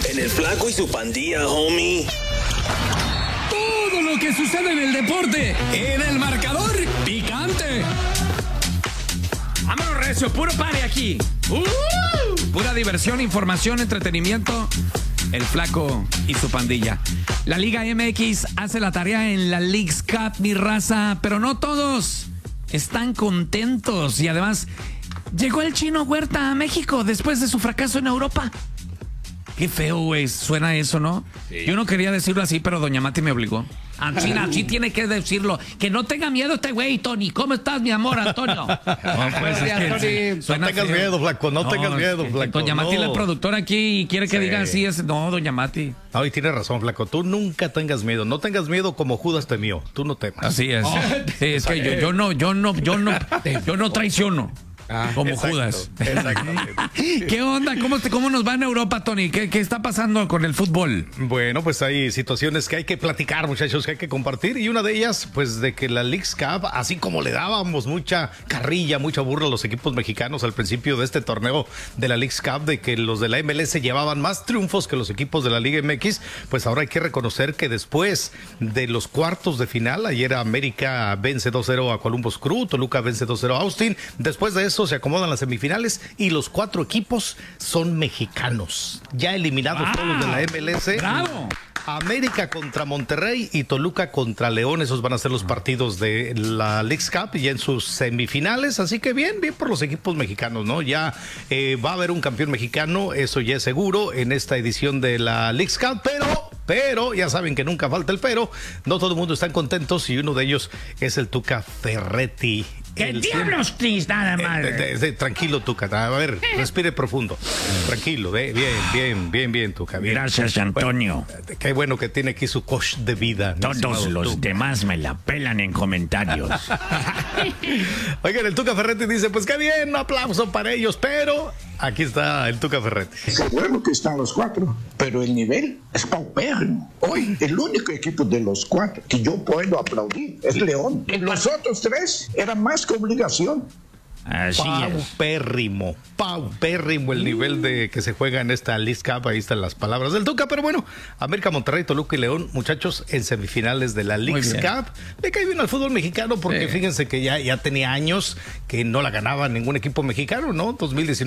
En el Flaco y su pandilla, homie. Todo lo que sucede en el deporte, en el marcador picante. Vámonos, recio, puro pare aquí. Pura diversión, información, entretenimiento. El Flaco y su pandilla. La Liga MX hace la tarea en la Leagues Cup, mi raza, pero no todos están contentos. Y además, llegó el Chino Huerta a México después de su fracaso en Europa. Qué feo, güey, suena eso, ¿no? Sí. Yo no quería decirlo así, pero doña Mati me obligó. Así tiene que decirlo. Que no tenga miedo este güey, Tony. ¿Cómo estás, mi amor, Antonio? No, pues, no tengas miedo, Flaco, no tengas miedo, Flaco. Doña Mati es la productora aquí y quiere que diga así. No, doña Mati. No, y tiene razón, Flaco. Tú nunca tengas miedo. No tengas miedo como Judas temió. Tú no temas. Así es. Sí, es que yo no traiciono. Como exacto, Judas. Exactamente. ¿Qué onda? ¿Cómo nos va en Europa, Tony? ¿Qué está pasando con el fútbol? Bueno, pues hay situaciones que hay que platicar, muchachos, que hay que compartir. Y una de ellas, pues de que la Leagues Cup, así como le dábamos mucha carrilla, mucha burla a los equipos mexicanos al principio de este torneo de la Leagues Cup, de que los de la MLS llevaban más triunfos que los equipos de la Liga MX, pues ahora hay que reconocer que después de los cuartos de final, ayer América vence 2-0 a Columbus Crew, Toluca vence 2-0 a Austin. Después de eso se acomodan las semifinales y los 4 equipos son mexicanos. Ya eliminados todos de la MLS. ¡Bravo! América contra Monterrey y Toluca contra León. Esos van a ser los partidos de la Leagues Cup y ya en sus semifinales. Así que bien por los equipos mexicanos, ¿no? Ya va a haber un campeón mexicano, eso ya es seguro, en esta edición de la Leagues Cup, pero ya saben que nunca falta el pero. No todo el mundo están contentos y uno de ellos es el Tuca Ferretti. ¿Qué diablos tienes nada más? Tranquilo, Tuca. A ver, respire profundo. Tranquilo, bien, Tuca. Bien. Gracias, Antonio. Bueno, qué bueno que tiene aquí su coach de vida. Todos los demás me la pelan en comentarios. Oigan, el Tuca Ferretti dice, pues qué bien, un aplauso para ellos, pero aquí está el Tuca Ferretti. Es bueno que están los 4, pero el nivel es paupérrimo. Hoy, el único equipo de los 4 que yo puedo aplaudir es León. Los otros 3 eran más que obligación. Así paupérrimo el nivel de que se juega en esta Leagues Cup. Ahí están las palabras del Tuca, pero bueno, América, Monterrey, Toluca y León, muchachos, en semifinales de la Leagues Cup. Le cae bien al fútbol mexicano porque fíjense que ya tenía años que no la ganaba ningún equipo mexicano, ¿no? 2019